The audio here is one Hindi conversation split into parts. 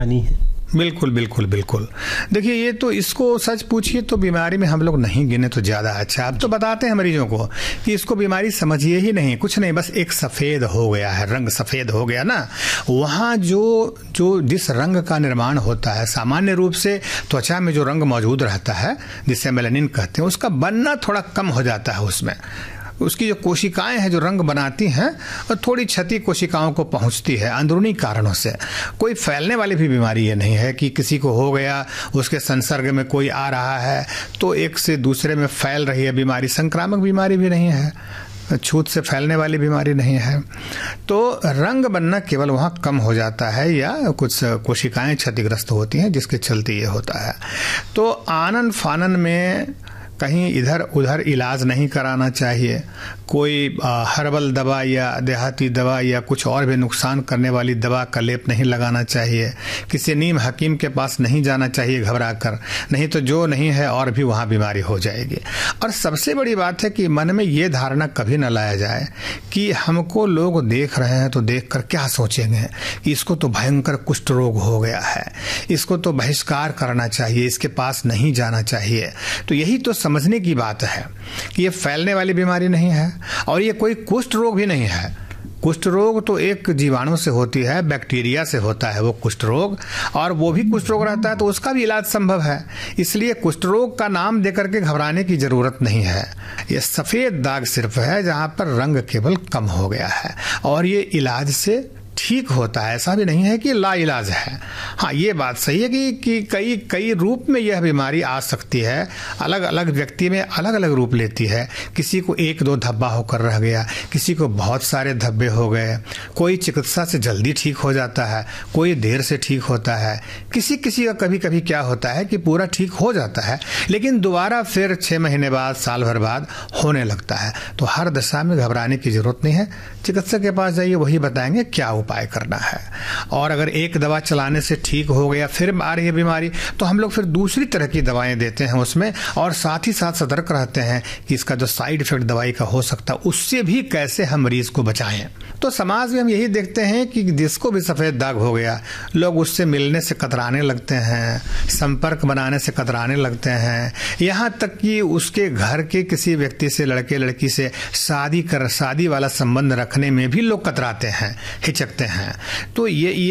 नहीं है। बिल्कुल बिल्कुल बिल्कुल। देखिए, ये तो इसको सच पूछिए तो बीमारी में हम लोग नहीं गिने तो ज्यादा अच्छा। अब तो बताते हैं मरीजों को कि इसको बीमारी समझिए ही नहीं, कुछ नहीं, बस एक सफेद हो गया है, रंग सफेद हो गया ना। वहाँ जो जिस रंग का निर्माण होता है, सामान्य रूप से त्वचा में जो रंग मौजूद रहता है जिसे मेलानिन कहते हैं, उसका बनना थोड़ा कम हो जाता है। उसमें उसकी जो कोशिकाएं हैं जो रंग बनाती हैं, और थोड़ी क्षति कोशिकाओं को पहुंचती है अंदरूनी कारणों से। कोई फैलने वाली भी बीमारी ये नहीं है कि किसी को हो गया, उसके संसर्ग में कोई आ रहा है तो एक से दूसरे में फैल रही है बीमारी। संक्रामक बीमारी भी नहीं है, छूत से फैलने वाली बीमारी नहीं है। तो रंग बनना केवल वहाँ कम हो जाता है या कुछ कोशिकाएं क्षतिग्रस्त होती हैं जिसके चलते ये होता है। तो आनन फानन में कहीं इधर उधर इलाज नहीं कराना चाहिए। कोई हर्बल दवा या देहाती दवा या कुछ और भी नुकसान करने वाली दवा का लेप नहीं लगाना चाहिए। किसी नीम हकीम के पास नहीं जाना चाहिए घबरा कर, नहीं तो जो नहीं है और भी वहाँ बीमारी हो जाएगी। और सबसे बड़ी बात है कि मन में ये धारणा कभी न लाया जाए कि हमको लोग देख रहे हैं तो देख कर क्या सोचेंगे कि इसको तो भयंकर कुष्ठ रोग हो गया है, इसको तो बहिष्कार करना चाहिए, इसके पास नहीं जाना चाहिए। तो यही तो समझने की बात है कि ये फैलने वाली बीमारी नहीं है और ये कोई कुष्ठ रोग भी नहीं है। कुष्ठ रोग तो एक जीवाणु से होती है, बैक्टीरिया से होता है वो कुष्ठ रोग, और वो भी कुष्ठ रोग रहता है तो उसका भी इलाज संभव है। इसलिए कुष्ठ रोग का नाम देकर के घबराने की जरूरत नहीं है। ये सफेद दाग सिर्फ है जहां पर रंग केवल कम हो गया है और ये इलाज से ठीक होता है। ऐसा भी नहीं है कि ला इलाज है। हाँ, ये बात सही है कि कई रूप में यह बीमारी आ सकती है, अलग अलग व्यक्ति में अलग अलग रूप लेती है। किसी को एक दो धब्बा होकर रह गया, किसी को बहुत सारे धब्बे हो गए, कोई चिकित्सा से जल्दी ठीक हो जाता है, कोई देर से ठीक होता है, किसी का कभी कभी क्या होता है कि पूरा ठीक हो जाता है लेकिन दोबारा फिर 6 महीने बाद, साल भर बाद होने लगता है। तो हर दशा में घबराने की जरूरत नहीं है। चिकित्सक के पास जाइए, वही बताएंगे क्या उपाय करना है। और अगर एक दवा चलाने से ठीक हो गया फिर आ रही है बीमारी तो हम लोग फिर दूसरी तरह की दवाएं देते हैं उसमें, और साथ ही साथ सतर्क रहते हैं कि इसका जो साइड इफेक्ट दवाई का हो सकता है उससे भी कैसे हम मरीज को बचाएं। तो समाज में हम यही देखते हैं कि जिसको भी सफेद दाग हो गया लोग उससे मिलने से कतराने लगते हैं, संपर्क बनाने से कतराने लगते हैं, यहाँ तक कि उसके घर के किसी व्यक्ति से, लड़के लड़की से शादी वाला संबंध रखने में भी लोग कतराते हैं, हिचकते हैं। तो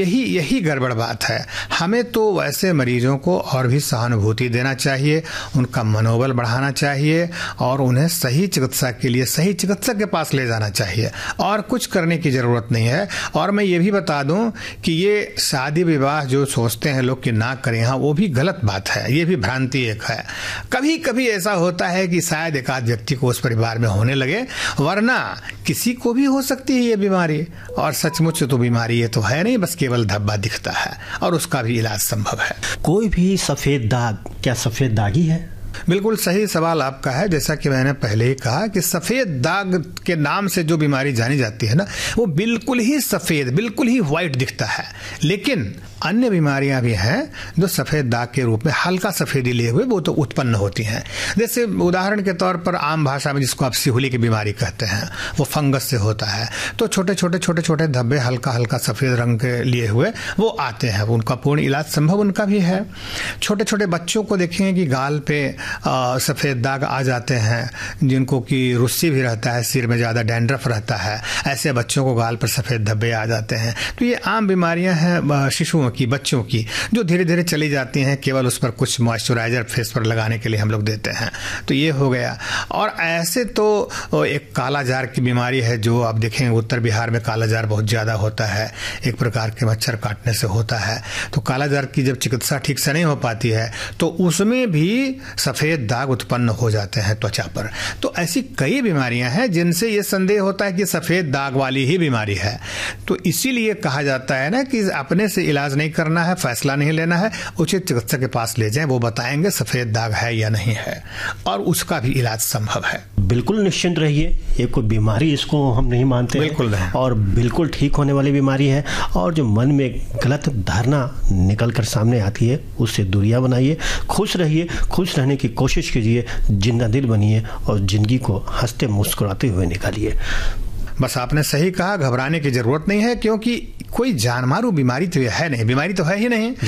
यही गड़बड़ बात है। हमें तो वैसे मरीजों को और भी सहानुभूति देना चाहिए, उनका मनोबल बढ़ाना चाहिए और उन्हें सही चिकित्सा के लिए सही चिकित्सक के पास ले जाना चाहिए और कुछ करने की जरूरत नहीं है। और मैं ये भी बता दूं कि ये शादी विवाह जो सोचते हैं लोग कि ना करें, हाँ, वो भी गलत बात है, ये भी भ्रांति एक है। कभी कभी ऐसा होता है कि शायद एक आध व्यक्ति को उस परिवार में होने लगे, वरना किसी को भी हो सकती है ये बीमारी। और सचमुच तो बीमारी ये तो है नहीं, बस केवल धब्बा दिखता है और उसका भी इलाज संभव है। कोई भी सफेद दाग क्या सफेद दाग ही है? बिल्कुल सही सवाल आपका है। जैसा कि मैंने पहले ही कहा कि सफेद दाग के नाम से जो बीमारी जानी जाती है ना, वो बिल्कुल ही सफेद, बिल्कुल ही व्हाइट दिखता है। लेकिन अन्य बीमारियां भी हैं जो सफेद दाग के रूप में हल्का सफेदी लिए हुए वो तो उत्पन्न होती हैं। जैसे उदाहरण के तौर पर आम भाषा में जिसको आप सिहुली की बीमारी कहते हैं, वो फंगस से होता है। तो छोटे छोटे धब्बे हल्का हल्का सफेद रंग के लिए हुए वो आते हैं, उनका पूर्ण इलाज संभव उनका भी है। छोटे छोटे बच्चों को देखेंगे कि गाल पे सफेद दाग आ जाते हैं, जिनको कि रुस्सी भी रहता है, सिर में ज्यादा डैंड्रफ रहता है, ऐसे बच्चों को गाल पर सफेद धब्बे आ जाते हैं। तो ये आम बीमारियां हैं शिशुओं की, बच्चों की, जो धीरे धीरे चली जाती हैं। केवल उस पर कुछ मॉइस्चराइजर फेस पर लगाने के लिए हम लोग देते हैं। तो ये हो गया। और ऐसे तो एक कालाजार की बीमारी है जो आप देखेंगे उत्तर बिहार में कालाजार बहुत ज्यादा होता है, एक प्रकार के मच्छर काटने से होता है। तो कालाजार की जब चिकित्सा ठीक से नहीं हो पाती है तो उसमें भी सफेद दाग उत्पन्न हो जाते हैं त्वचा पर। तो ऐसी कई बीमारियां हैं जिनसे ये संदेह होता है कि सफेद दाग वाली ही बीमारी है। तो इसीलिए कहा जाता है ना कि अपने से इलाज नहीं करना है, फैसला नहीं लेना है, उचित चिकित्सक के पास ले जाएं, वो बताएंगे सफेद दाग है या नहीं है और उसका भी इलाज संभव है। बिल्कुल निश्चिंत रहिए, ये कोई बीमारी इसको हम नहीं मानते, बिल्कुल नहीं, और बिल्कुल ठीक होने वाली बीमारी है। और जो मन में गलत धारणा निकल कर सामने आती है उससे दूरियां बनाइए, खुश रहिए, खुश रहने की कोशिश कीजिए, जिंदा दिल बनिए और जिंदगी को हंसते मुस्कुराते हुए निकालिए। बस आपने सही कहा, घबराने की जरूरत नहीं है, क्योंकि कोई जानमारू बीमारी तो है नहीं, बीमारी तो है ही नहीं।